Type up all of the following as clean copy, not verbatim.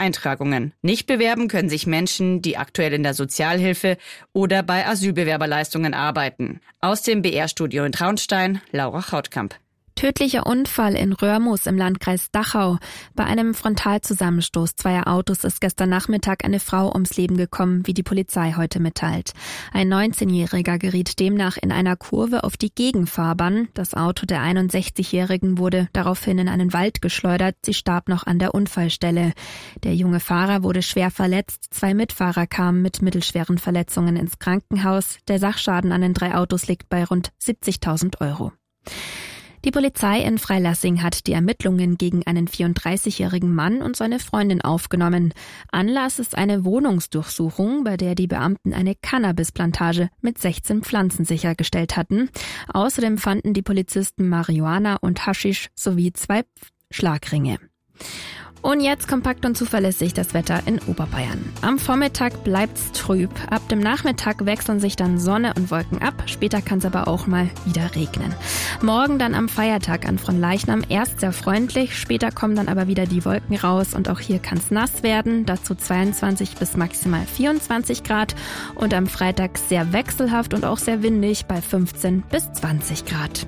Beeintragungen. Nicht bewerben können sich Menschen, die aktuell in der Sozialhilfe oder bei Asylbewerberleistungen arbeiten. Aus dem BR-Studio in Traunstein, Laura Chautkamp. Tödlicher Unfall in Röhrmoos im Landkreis Dachau. Bei einem Frontalzusammenstoß zweier Autos ist gestern Nachmittag eine Frau ums Leben gekommen, wie die Polizei heute mitteilt. Ein 19-Jähriger geriet demnach in einer Kurve auf die Gegenfahrbahn. Das Auto der 61-Jährigen wurde daraufhin in einen Wald geschleudert. Sie starb noch an der Unfallstelle. Der junge Fahrer wurde schwer verletzt. 2 Mitfahrer kamen mit mittelschweren Verletzungen ins Krankenhaus. Der Sachschaden an den 3 Autos liegt bei rund 70.000 €. Die Polizei in Freilassing hat die Ermittlungen gegen einen 34-jährigen Mann und seine Freundin aufgenommen. Anlass ist eine Wohnungsdurchsuchung, bei der die Beamten eine Cannabisplantage mit 16 Pflanzen sichergestellt hatten. Außerdem fanden die Polizisten Marihuana und Haschisch sowie 2 Schlagringe. Und jetzt kompakt und zuverlässig das Wetter in Oberbayern. Am Vormittag bleibt's trüb. Ab dem Nachmittag wechseln sich dann Sonne und Wolken ab. Später kann es aber auch mal wieder regnen. Morgen dann am Feiertag an Fronleichnam erst sehr freundlich. Später kommen dann aber wieder die Wolken raus und auch hier kann es nass werden. Dazu 22 bis maximal 24 Grad. Und am Freitag sehr wechselhaft und auch sehr windig bei 15 bis 20 Grad.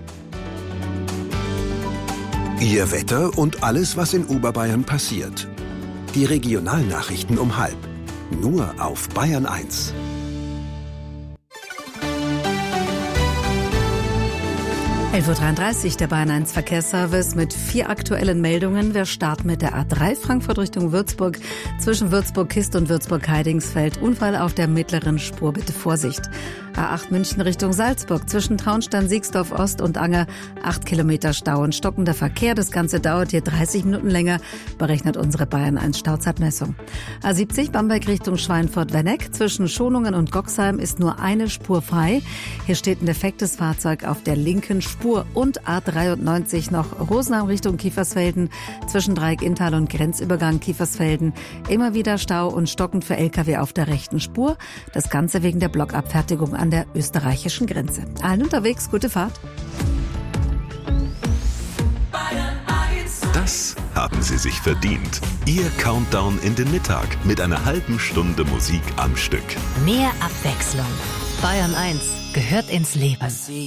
Ihr Wetter und alles, was in Oberbayern passiert. Die Regionalnachrichten um 12:30. Nur auf Bayern 1. Uhr, der Bayern 1 Verkehrsservice mit 4 aktuellen Meldungen. Wir starten mit der A3 Frankfurt Richtung Würzburg. Zwischen Würzburg-Kist und Würzburg-Heidingsfeld. Unfall auf der mittleren Spur, bitte Vorsicht. A8 München Richtung Salzburg. Zwischen Traunstein, Siegsdorf Ost und Anger 8 Kilometer Stau und stockender Verkehr. Das Ganze dauert hier 30 Minuten länger, berechnet unsere Bayern 1 Stauzeitmessung. A70 Bamberg Richtung Schweinfurt-Wenneck. Zwischen Schonungen und Goxheim ist nur eine Spur frei. Hier steht ein defektes Fahrzeug auf der linken Spur. Und A93 noch Rosenheim Richtung Kiefersfelden. Zwischen Dreieck Inntal und Grenzübergang Kiefersfelden. Immer wieder Stau und stockend für Lkw auf der rechten Spur. Das Ganze wegen der Blockabfertigung an der österreichischen Grenze. Allen unterwegs, gute Fahrt. Das haben Sie sich verdient. Ihr Countdown in den Mittag mit einer halben Stunde Musik am Stück. Mehr Abwechslung. Bayern 1 gehört ins Leben.